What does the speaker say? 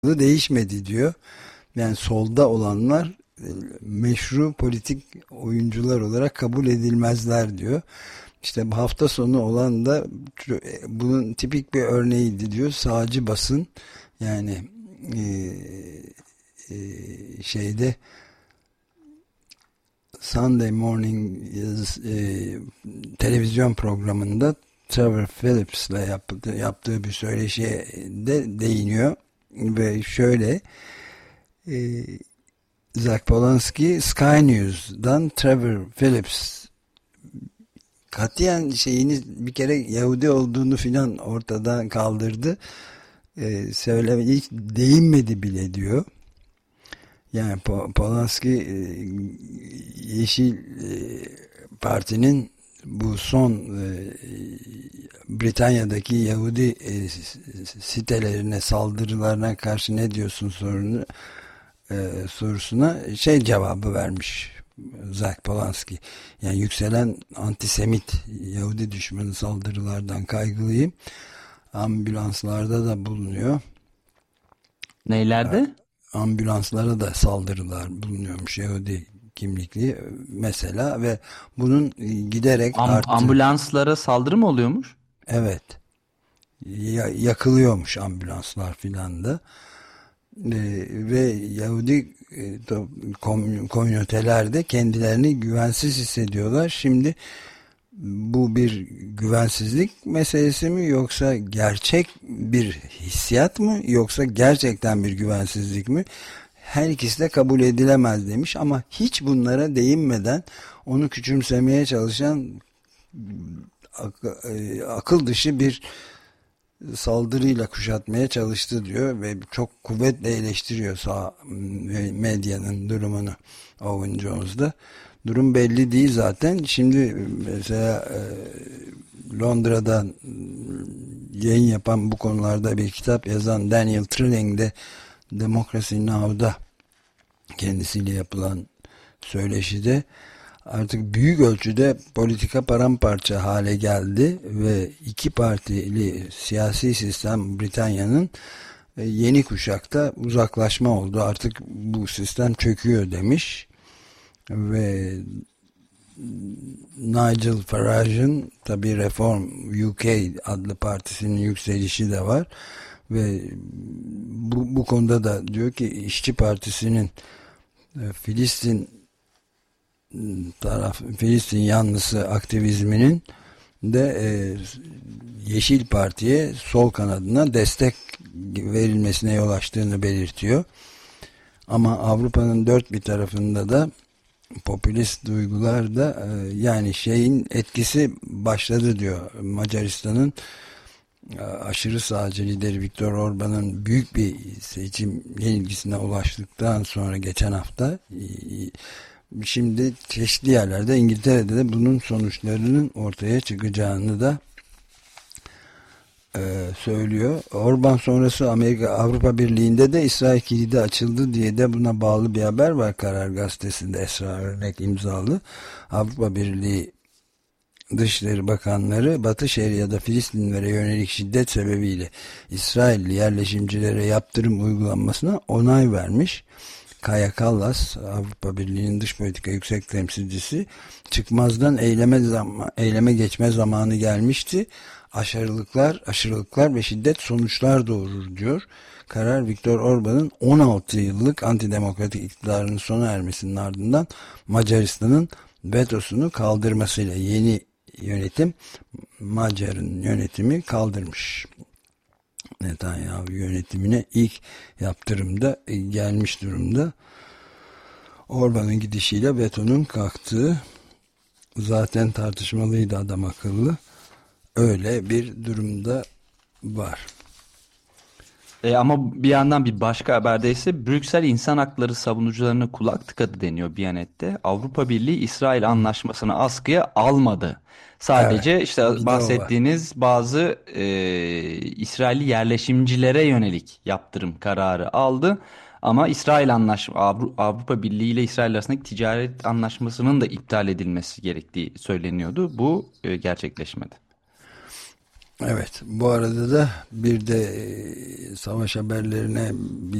değişmedi diyor. Yani solda olanlar meşru politik oyuncular olarak kabul edilmezler diyor. İşte bu hafta sonu olan da bunun tipik bir örneğiydi diyor. Sağcı basın yani e, şeyde Sunday Morning televizyon programında Trevor Phillips'la yaptığı bir söyleşiye de değiniyor ve şöyle e, Zach Polanski Sky News'dan Trevor Phillips katiyen şeyini bir kere Yahudi olduğunu filan ortadan kaldırdı. Hiç değinmedi bile diyor. Yani Polanski Yeşil Parti'nin bu son Britanya'daki Yahudi sitelerine saldırılarına karşı ne diyorsun sorusuna cevabı vermiş Zach Polanski. Yani yükselen antisemit Yahudi düşmanı saldırılardan kaygılıyım. Ambulanslarda da bulunuyor. Neylerde? Ambulanslara da saldırılar bulunuyormuş Yahudi kimlikli mesela ve bunun giderek arttı. Ambulanslara saldırı mı oluyormuş? Evet. Yakılıyormuş ambulanslar filan da. Ve Yahudi komünitelerde kendilerini güvensiz hissediyorlar. Şimdi bu bir güvensizlik meselesi mi yoksa gerçek bir hissiyat mı yoksa gerçekten bir güvensizlik mi? Her ikisi de kabul edilemez demiş ama hiç bunlara değinmeden onu küçümsemeye çalışan akıl dışı bir saldırıyla kuşatmaya çalıştı diyor ve çok kuvvetle eleştiriyor sağ medyanın durumunu Owen Jones'da. Durum belli değil zaten. Şimdi mesela Londra'dan yayın yapan bu konularda bir kitap yazan Daniel Trilling de Democracy Now'da kendisiyle yapılan söyleşide artık büyük ölçüde politika paramparça hale geldi ve iki partili siyasi sistem Britanya'nın yeni kuşakta uzaklaşma oldu. Artık bu sistem çöküyor demiş ve Nigel Farage'ın tabii Reform UK adlı partisinin yükselişi de var ve bu konuda da diyor ki İşçi Partisi'nin Filistin yanlısı aktivizminin de Yeşil Parti'ye sol kanadına destek verilmesine yol açtığını belirtiyor. Ama Avrupa'nın dört bir tarafında da popülist duygular da yani şeyin etkisi başladı diyor. Macaristan'ın aşırı sağcı lideri Viktor Orban'ın büyük bir seçim yenilgisine ulaştıktan sonra geçen hafta şimdi çeşitli yerlerde İngiltere'de de bunun sonuçlarının ortaya çıkacağını da söylüyor. Orban sonrası Avrupa Birliği'nde de İsrail kilidi açıldı diye de buna bağlı bir haber var. Karar Gazetesi'nde Esra Örnek imzalı. Avrupa Birliği Dışişleri Bakanları Batı Şeria'da Filistinlere yönelik şiddet sebebiyle İsrailli yerleşimcilere yaptırım uygulanmasına onay vermiş. Kaja Kallas, Avrupa Birliği'nin dış politika yüksek temsilcisi, çıkmazdan eyleme geçme zamanı gelmişti. Aşırılıklar ve şiddet sonuçlar doğurur diyor. Karar Viktor Orban'ın 16 yıllık antidemokratik iktidarının sona ermesinin ardından Macaristan'ın vetosunu kaldırmasıyla yeni yönetim Macar'ın yönetimi kaldırmış. Netanyahu yönetimine ilk yaptırımda gelmiş durumda. Orban'ın gidişiyle vetonun kalktığı zaten tartışmalıydı adam akıllı. Öyle bir durumda var. Ama bir yandan bir başka haberde ise Brüksel insan hakları savunucularına kulak tıkadı deniyor Biyanet'te. Avrupa Birliği İsrail anlaşmasını askıya almadı. Evet. Sadece işte Bir de o var. bahsettiğiniz bazı İsrailli yerleşimcilere yönelik yaptırım kararı aldı. Ama Avrupa Birliği ile İsrail arasındaki ticaret anlaşmasının da iptal edilmesi gerektiği söyleniyordu. Bu gerçekleşmedi. Evet, bu arada da bir de savaş haberlerine